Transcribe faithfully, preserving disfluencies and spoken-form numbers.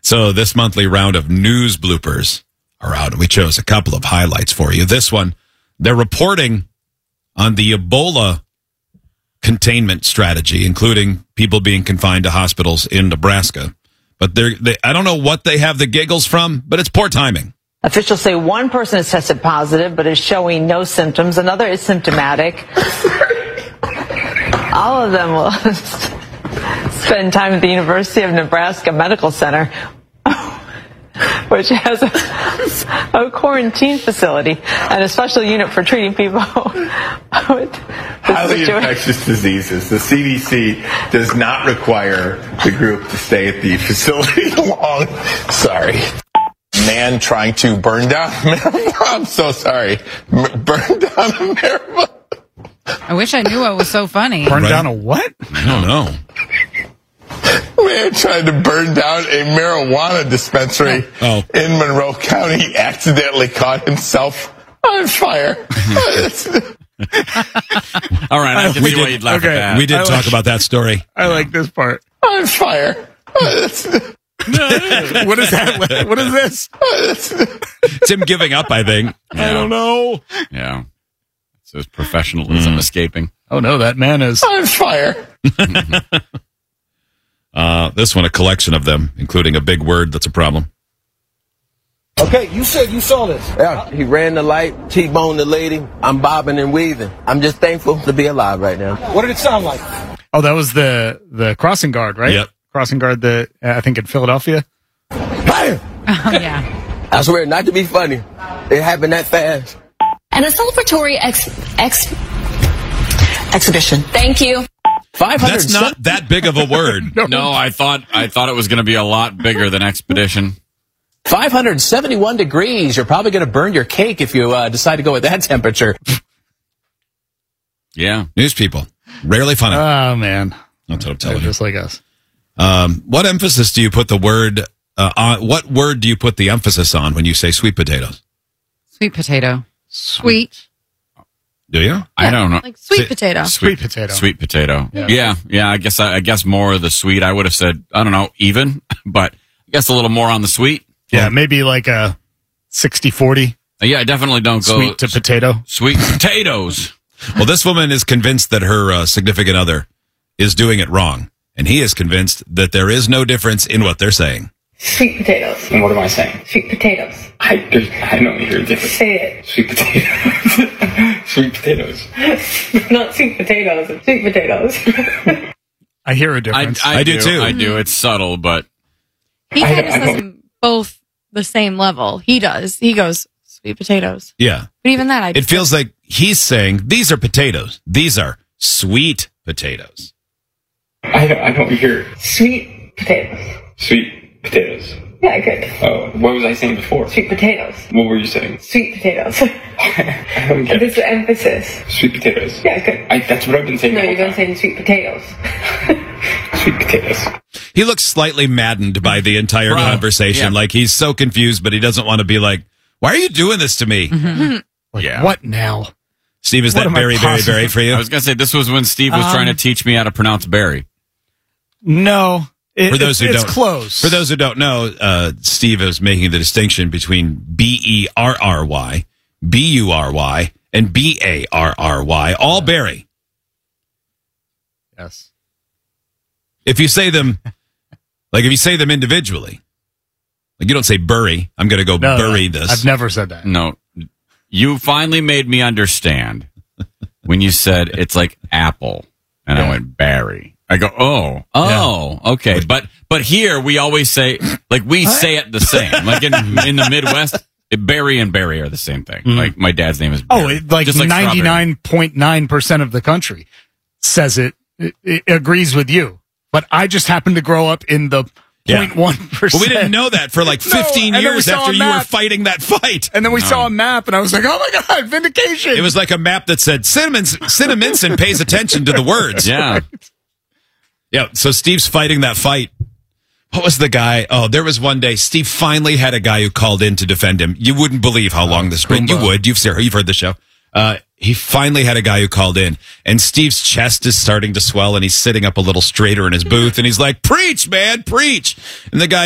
So this monthly round of news bloopers are out, and we chose a couple of highlights for you. This one, they're reporting on the Ebola containment strategy, including people being confined to hospitals in Nebraska. But they're, they, I don't know what they have the giggles from, but it's poor timing. Officials say one person has tested positive but is showing no symptoms. Another is symptomatic. All of them will spend time at the University of Nebraska Medical Center, which has a, a quarantine facility and a special unit for treating people with highly infectious diseases. The C D C does not require the group to stay at the facility long. Sorry. Man trying to burn down marijuana. I'm so sorry. M- burn down a marijuana. I wish I knew what was so funny. Burn right? down a what? I don't know. Man tried to burn down a marijuana dispensary oh. Oh. in Monroe County. Accidentally caught himself on fire. All right, I can we see did, why you'd laugh okay. at that. We did I talk like, about that story. I like this part. On fire. What is that? What is this? It's him giving up, I think. Yeah. I don't know. Yeah. So his professionalism mm. escaping. Oh, no, that man is on fire. uh, this one, a collection of them, including a big word that's a problem. Okay, you said you saw this. Yeah, he ran the light, T-boned the lady. I'm bobbing and weaving. I'm just thankful to be alive right now. What did it sound like? Oh, that was the, the crossing guard, right? Yep. Crossing guard, the uh, I think in Philadelphia. Bam! Oh, yeah. I swear, not to be funny. It happened that fast. An celebratory ex, ex, exhibition. Thank you. five hundred That's not that big of a word. no. no, I thought I thought it was going to be a lot bigger than expedition. five hundred seventy-one degrees. You're probably going to burn your cake if you uh, decide to go with that temperature. Yeah. News people. Rarely funny. Oh, man. That's what I'm telling They're you. Just like us. Um, what emphasis do you put the word, uh, on, what word do you put the emphasis on when you say sweet potatoes? Sweet potato. Sweet. Do you? Yeah, I don't know. Like sweet potato. Sweet potato. Sweet potato. Yeah. Yeah, yeah. I guess I, I guess more of the sweet. I would have said, I don't know, even, but I guess a little more on the sweet. Yeah, maybe like a sixty forty. Yeah, I definitely don't go sweet to potato. Sweet potatoes. Well, this woman is convinced that her uh, significant other is doing it wrong, and he is convinced that there is no difference in what they're saying. Sweet potatoes. And what am I saying? Sweet potatoes. I, I don't hear a difference. Say it. Sweet potatoes. Sweet potatoes. Not sweet potatoes. Sweet potatoes. I hear a difference. I, I, I do, do too. I do. It's subtle, but He kind of says them both the same level. He does. He goes, sweet potatoes. Yeah. But even that, I It feels like he's saying, these are potatoes. These are sweet potatoes. I don't, I don't hear sweet potatoes. Sweet potatoes. Yeah, good. Oh, what was I saying before? Sweet potatoes. What were you saying? Sweet potatoes. I don't get This is the emphasis. Sweet potatoes. Yeah, good. I, that's what I've been saying. No, you've been saying sweet potatoes. Sweet potatoes. He looks slightly maddened by the entire Bro, conversation. yeah. Like he's so confused, but he doesn't want to be like, why are you doing this to me? Mm-hmm. Like, yeah. What now? Steve, is What that am I Barry, Barry, possibly- Barry for you? I was going to say, this was when Steve was Um, trying to teach me how to pronounce berry. No. It, For those it's, who it's don't- close. For those who don't know, uh, Steve is making the distinction between B E R R Y, B U R Y, and B A R R Y, all Barry. Yes. If you say them, like if you say them individually, like you don't say bury, I'm going to go No, bury no, this. I've never said that. No. You finally made me understand when you said it's like apple. And Yeah. I went berry. I go, oh, oh, okay. But but here we always say, like we say it the same. Like in in the Midwest, berry and berry are the same thing. Mm. Like my dad's name is Oh, Barry. it, like Just like ninety-nine point nine percent of the country says it, it, it agrees with you. But I just happen to grow up in the Yeah. zero point one percent. Well, we didn't know that for like No, fifteen and then we years saw after a you were map. fighting that fight. And then we No. saw a map, and I was like, oh my God, vindication. It was like a map that said Cinnamon, Cinnaminson pays attention to the words. Yeah. Yeah, so Steve's fighting that fight. What was the guy? Oh, there was one day Steve finally had a guy who called in to defend him. You wouldn't believe how long this been. You would. You've you've heard the show. Uh, he finally had a guy who called in, and Steve's chest is starting to swell, and he's sitting up a little straighter in his booth, and he's like, "Preach, man, preach!" And the guy